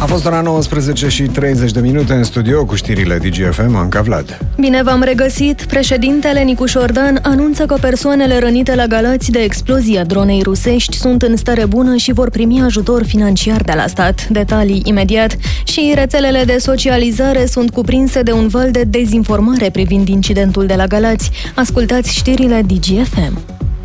A fost ora 19 și 30 de minute în studio cu știrile DGFM, Anca Vlad. Bine v-am regăsit! Președintele Nicu Șordan anunță că persoanele rănite la Galați de explozia dronei rusești sunt în stare bună și vor primi ajutor financiar de la stat. Detalii imediat. Și rețelele de socializare sunt cuprinse de un val de dezinformare privind incidentul de la Galați. Ascultați știrile DGFM.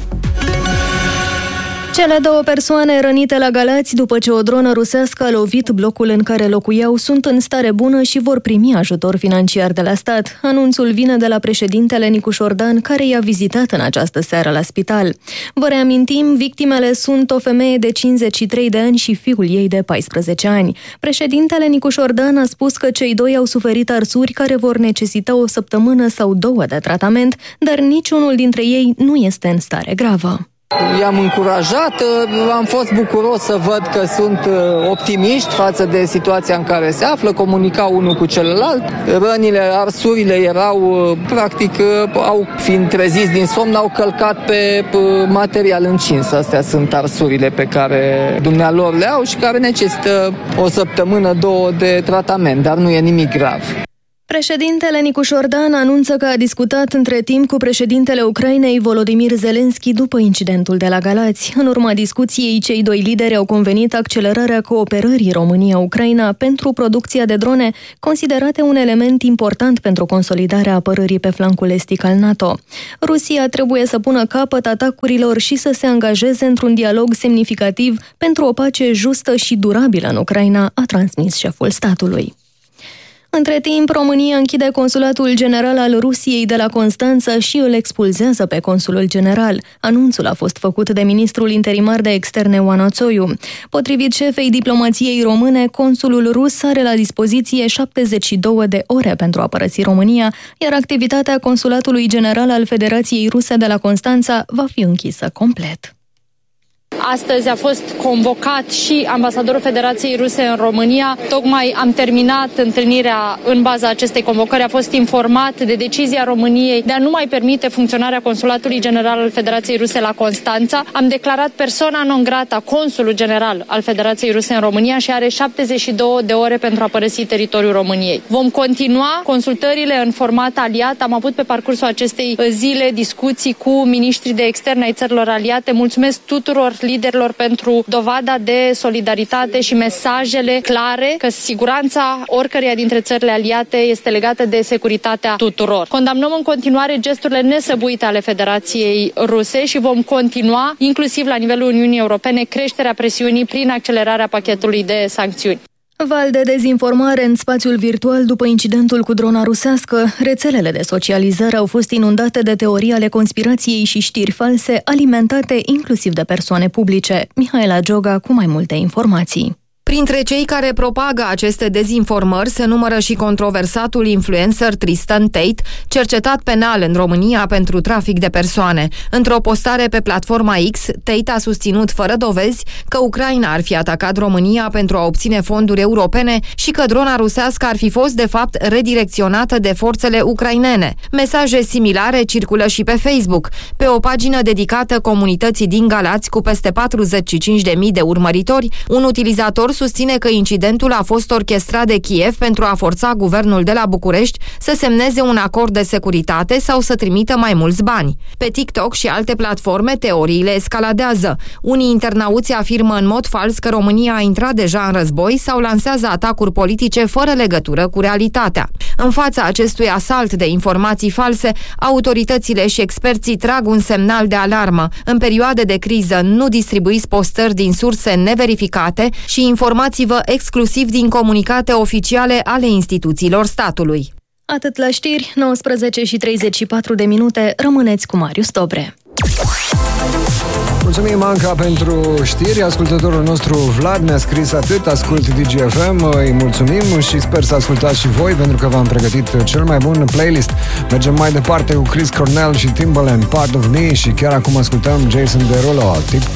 Cele două persoane rănite la Galați după ce o dronă rusească a lovit blocul în care locuiau sunt în stare bună și vor primi ajutor financiar de la stat. Anunțul vine de la președintele Nicu Șordan, care i-a vizitat în această seară la spital. Vă reamintim, victimele sunt o femeie de 53 de ani și fiul ei de 14 ani. Președintele Nicu Șordan a spus că cei doi au suferit arsuri care vor necesita o săptămână sau două de tratament, dar niciunul dintre ei nu este în stare gravă. I-am încurajat, am fost bucuros să văd că sunt optimiști față de situația în care se află, comunicau unul cu celălalt. Rănile, arsurile erau, practic, fiind treziți din somn, au călcat pe material încins. Astea sunt arsurile pe care dumnealor le au și care necesită o săptămână, două de tratament, dar nu e nimic grav. Președintele Nicu Șordan anunță că a discutat între timp cu președintele Ucrainei Volodymyr Zelensky după incidentul de la Galați. În urma discuției, cei doi lideri au convenit accelerarea cooperării România-Ucraina pentru producția de drone, considerate un element important pentru consolidarea apărării pe flancul estic al NATO. Rusia trebuie să pună capăt atacurilor și să se angajeze într-un dialog semnificativ pentru o pace justă și durabilă în Ucraina, a transmis șeful statului. Între timp, România închide consulatul general al Rusiei de la Constanța și îl expulzează pe consulul general. Anunțul a fost făcut de ministrul interimar de externe Oana Țoiu. Potrivit șefei diplomației române, consulul rus are la dispoziție 72 de ore pentru a părăsi România, iar activitatea consulatului general al Federației Ruse de la Constanța va fi închisă complet. Astăzi a fost convocat și ambasadorul Federației Ruse în România. Tocmai am terminat întâlnirea în baza acestei convocări. A fost informat de decizia României de a nu mai permite funcționarea Consulatului General al Federației Ruse la Constanța. Am declarat persona non grata consulul general al Federației Ruse în România și are 72 de ore pentru a părăsi teritoriul României. Vom continua consultările în format aliat. Am avut pe parcursul acestei zile discuții cu miniștrii de externe ai țărilor aliate. Mulțumesc tuturor liderilor pentru dovada de solidaritate și mesajele clare că siguranța oricăreia dintre țările aliate este legată de securitatea tuturor. Condamnăm în continuare gesturile nesăbuite ale Federației Ruse și vom continua, inclusiv la nivelul Uniunii Europene, creșterea presiunii prin accelerarea pachetului de sancțiuni. Val de dezinformare în spațiul virtual după incidentul cu drona rusească. Rețelele de socializare au fost inundate de teorii ale conspirației și știri false, alimentate inclusiv de persoane publice. Mihaela Gioga cu mai multe informații. Printre cei care propagă aceste dezinformări se numără și controversatul influencer Tristan Tate, cercetat penal în România pentru trafic de persoane. Într-o postare pe platforma X, Tate a susținut fără dovezi că Ucraina ar fi atacat România pentru a obține fonduri europene și că drona rusească ar fi fost de fapt redirecționată de forțele ucrainene. Mesaje similare circulă și pe Facebook. Pe o pagină dedicată comunității din Galați cu peste 45.000 de urmăritori, un utilizator susține că incidentul a fost orchestrat de Kiev pentru a forța guvernul de la București să semneze un acord de securitate sau să trimită mai mulți bani. Pe TikTok și alte platforme, teoriile escaladează. Unii internauți afirmă în mod fals că România a intrat deja în război sau lansează atacuri politice fără legătură cu realitatea. În fața acestui asalt de informații false, autoritățile și experții trag un semnal de alarmă. În perioade de criză, nu distribuiți postări din surse neverificate și informați-vă exclusiv din comunicate oficiale ale instituțiilor statului. Atât la știri, 19 și 34 de minute, rămâneți cu Marius Dobre. Mulțumim, Anca, pentru știri. Ascultătorul nostru Vlad ne-a scris atât: ascult DGFM, îi mulțumim și sper să ascultați și voi, pentru că v-am pregătit cel mai bun playlist. Mergem mai departe cu Chris Cornell și Timbaland, Part of Me, și chiar acum ascultăm Jason Derulo, Tip